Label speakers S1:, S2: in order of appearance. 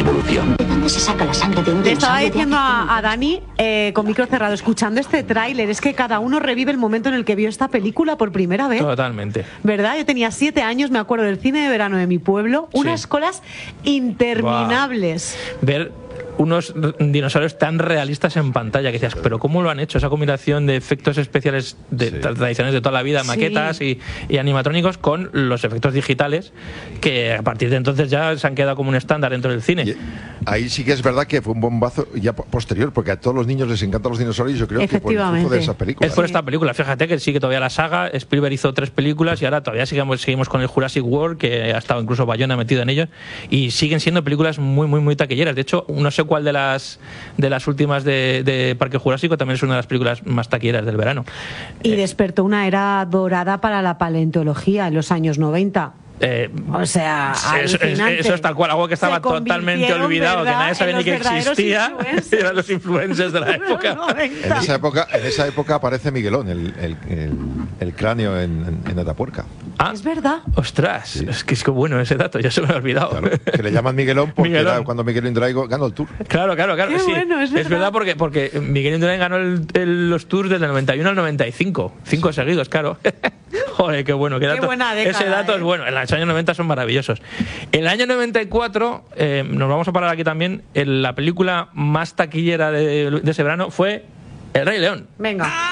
S1: evolución.
S2: ¿De dónde se saca la sangre de un
S3: Le estaba
S2: dinosaurio de
S3: diciendo
S2: hace
S3: a Dani, con micro cerrado, escuchando este tráiler, es que cada uno revive el momento en el que vio esta película por primera vez.
S4: Totalmente.
S3: ¿Verdad? Yo tenía 7 años, me acuerdo del cine de verano de mi pueblo, unas colas interminables.
S4: Ver unos dinosaurios tan realistas en pantalla que decías, pero ¿cómo lo han hecho? Esa combinación de efectos especiales tradicionales de toda la vida, maquetas y animatrónicos con los efectos digitales que a partir de entonces ya se han quedado como un estándar dentro del cine.
S5: Y ahí sí que es verdad que fue un bombazo ya posterior, porque a todos los niños les encantan los dinosaurios, yo creo que por el flujo de esa película.
S4: Es por esta película, fíjate que sigue todavía la saga. Spielberg hizo 3 películas y ahora todavía seguimos con el Jurassic World, que ha estado incluso Bayona metido en ellos, y siguen siendo películas muy taquilleras. De hecho, no sé cuál de las últimas de Parque Jurásico también es una de las películas más taquilleras del verano.
S3: Y despertó una era dorada para la paleontología en los años 90. O sea,
S4: eso es tal cual, algo que estaba totalmente olvidado, que nadie sabía ni que existía. Eran los influencers de la época.
S5: En esa época aparece Miguelón, el cráneo en Atapuerca.
S3: Es verdad.
S4: Ostras, es que es bueno ese dato, ya se me ha olvidado.
S5: Claro, que le llaman Miguelón porque era cuando Miguel Indurain ganó el Tour.
S4: Claro,
S3: Qué
S4: sí.
S3: Bueno, es
S4: verdad porque Miguel Indurain ganó los Tours desde el 91 al 95, 5 seguidos, claro. Joder, qué bueno, qué dato.
S3: Buena década,
S4: ese dato es bueno. En los años 90 son maravillosos. En el año 94, nos vamos a parar aquí también, la película más taquillera de ese verano fue El Rey León.
S3: Venga.